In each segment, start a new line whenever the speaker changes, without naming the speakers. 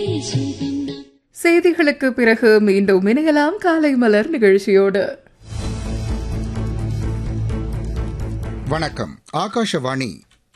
செய்திகளுக்கு பிறகு மீண்டும் இணையலாம் காலை மலர் நிகழ்ச்சியோடு.
வணக்கம், ஆகாஷவாணி.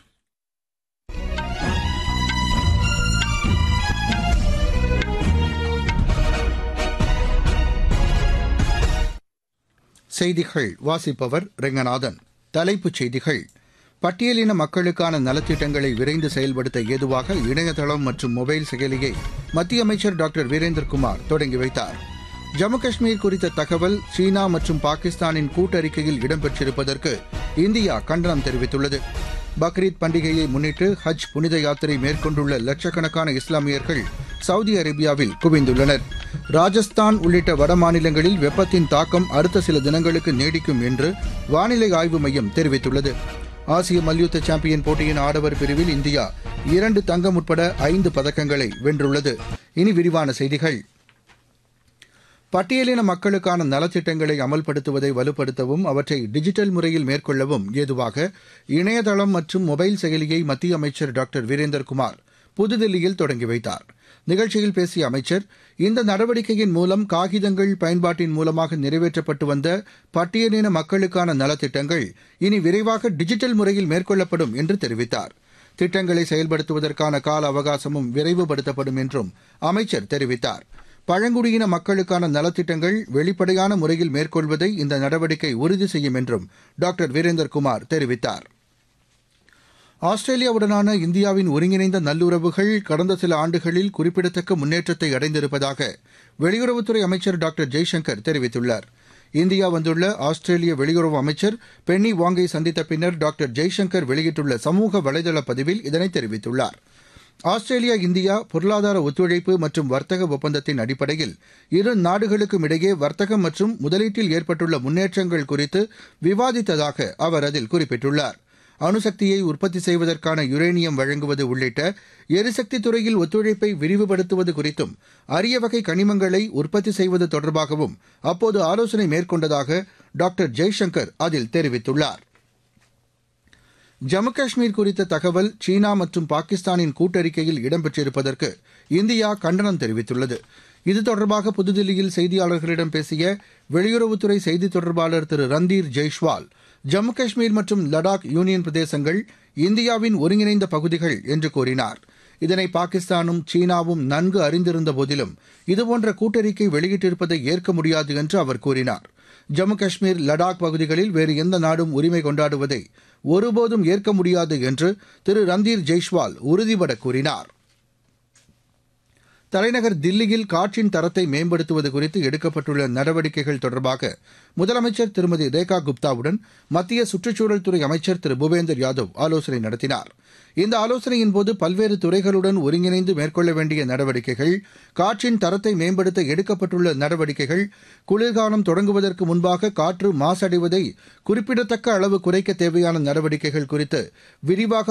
செய்திகள் வாசிப்பவர் ரெங்கநாதன். தலைப்புச் செய்திகள்: பட்டியலின மக்களுக்கான நலத்திட்டங்களை விரைந்து செயல்படுத்த ஏதுவாக இணையதளம் மற்றும் மொபைல் செயலியை மத்திய அமைச்சர் டாக்டர் வீரேந்திரகுமார் தொடங்கி வைத்தார். ஜம்மு காஷ்மீர் குறித்த தகவல் சீனா மற்றும் பாகிஸ்தானின் கூட்டறிக்கையில் இடம்பெற்றிருப்பதற்கு இந்தியா கண்டனம் தெரிவித்துள்ளது. பக்ரீத் பண்டிகையை முன்னிட்டு ஹஜ் புனித யாத்திரை மேற்கொண்டுள்ள லட்சக்கணக்கான இஸ்லாமியர்கள் சவுதி அரேபியாவில் குவிந்துள்ளனர். ராஜஸ்தான் உள்ளிட்ட வட மாநிலங்களில் வெப்பத்தின் தாக்கம் அடுத்த சில தினங்களுக்கு நீடிக்கும் என்று வானிலை ஆய்வு மையம் தெரிவித்துள்ளது. ஆசிய மல்யுத்த சாம்பியன் போட்டியின் ஆடவர் பிரிவில் இந்தியா 2 தங்கம் உட்பட 5 பதக்கங்களை வென்றுள்ளது. இனி விரிவான செய்திகள். பட்டியலின மக்களுக்கான நலத்திட்டங்களை அமல்படுத்துவதை வலுப்படுத்தவும் அவற்றை டிஜிட்டல் முறையில் மேற்கொள்ளவும் ஏதுவாக இணையதளம் மற்றும் மொபைல் செயலியை மத்திய அமைச்சர் டாக்டர் வீரேந்திரகுமார் புதுதில்லியில் தொடங்கி வைத்தார். நிகழ்ச்சியில் பேசிய அமைச்சர், இந்த நடவடிக்கையின் மூலம் காகிதங்கள் பயன்பாட்டின் மூலமாக நிறைவேற்றப்பட்டு வந்த பட்டியலின மக்களுக்கான நலத்திட்டங்கள் இனி விரைவாக டிஜிட்டல் முறையில் மேற்கொள்ளப்படும் என்று தெரிவித்தார். திட்டங்களை செயல்படுத்துவதற்கான கால அவகாசமும் விரைவுபடுத்தப்படும் என்றும் அமைச்சர் தெரிவித்தார். பழங்குடியின மக்களுக்கான நலத்திட்டங்கள் வெளிப்படையான முறையில் மேற்கொள்வதை இந்த நடவடிக்கை உறுதி செய்யும் என்றும் டாக்டர் வீரேந்திரகுமார் தெரிவித்தார். ஆஸ்திரேலியாவுடனான இந்தியாவின் ஒருங்கிணைந்த நல்லுறவுகள் கடந்த சில ஆண்டுகளில் குறிப்பிடத்தக்க முன்னேற்றத்தை அடைந்திருப்பதாக வெளியுறவுத்துறை அமைச்சர் டாக்டர் ஜெய்சங்கர் தெரிவித்துள்ளார். இந்தியா வந்துள்ள ஆஸ்திரேலிய வெளியுறவு அமைச்சர் பென்னி வாங்கை சந்தித்த பின்னர் டாக்டர் ஜெய்சங்கர் வெளியிட்டுள்ள சமூக வலைதள பதிவில் இதனை தெரிவித்துள்ளார். ஆஸ்திரேலியா இந்தியா பொருளாதார ஒத்துழைப்பு மற்றும் வர்த்தக ஒப்பந்தத்தின் அடிப்படையில் இரு நாடுகளுக்கும் இடையே வர்த்தகம் மற்றும் முதலீட்டில் ஏற்பட்டுள்ள முன்னேற்றங்கள் குறித்து விவாதித்ததாக அவர் அதில் குறிப்பிட்டுள்ளார். அணுசக்தியை உற்பத்தி செய்வதற்கான யுரேனியம் வழங்குவது உள்ளிட்ட எரிசக்தி துறையில் ஒத்துழைப்பை விரிவுபடுத்துவது குறித்தும் அரிய வகை கனிமங்களை உற்பத்தி செய்வது தொடர்பாகவும் அப்போது ஆலோசனை மேற்கொண்டதாக டாக்டர் ஜெய்சங்கர் அதில் தெரிவித்துள்ளார். ஜம்மு காஷ்மீர் குறித்த தகவல் சீனா மற்றும் பாகிஸ்தானின் கூட்டறிக்கையில் இடம்பெற்றிருப்பதற்கு இந்தியா கண்டனம் தெரிவித்துள்ளது. இது தொடர்பாக புதுதில்லியில் செய்தியாளர்களிடம் பேசிய வெளியுறவுத்துறை செய்தித் தொடர்பாளர் திரு ரந்தீர் ஜெய்ஷ்வால், ஜம்மு காஷ்மீர் மற்றும் லடாக் யூனியன் பிரதேசங்கள் இந்தியாவின் ஒருங்கிணைந்த பகுதிகள் என்று கூறினார். இதனை பாகிஸ்தானும் சீனாவும் நன்கு அறிந்திருந்த போதிலும் இதுபோன்ற கூட்டறிக்கை வெளியிட்டிருப்பதை ஏற்க முடியாது என்று அவர் கூறினார். ஜம்மு காஷ்மீர், லடாக் பகுதிகளில் வேறு எந்த நாடும் உரிமை கொண்டாடுவதை ஒருபோதும் ஏற்க முடியாது என்று திரு ரந்தீர் ஜெய்ஷ்வால் உறுதிபட கூறினார். தலைநகர் தில்லியில் காற்றின் தரத்தை மேம்படுத்துவது குறித்து எடுக்கப்பட்டுள்ள நடவடிக்கைகள் தொடர்பாக முதலமைச்சர் திருமதி ரேகா குப்தாவுடன் மத்திய சுற்றுச்சூழல் துறை அமைச்சர் திரு பூபேந்தர் யாதவ் ஆலோசனை நடத்தினார். இந்த ஆலோசனையின்போது பல்வேறு துறைகளுடன் ஒருங்கிணைந்து மேற்கொள்ள வேண்டிய நடவடிக்கைகள், காற்றின் தரத்தை மேம்படுத்த எடுக்கப்பட்டுள்ள நடவடிக்கைகள், குளிர்காலம் தொடங்குவதற்கு முன்பாக காற்று மாசடைவதை குறிப்பிடத்தக்க அளவு குறைக்க தேவையான நடவடிக்கைகள் குறித்து விரிவாக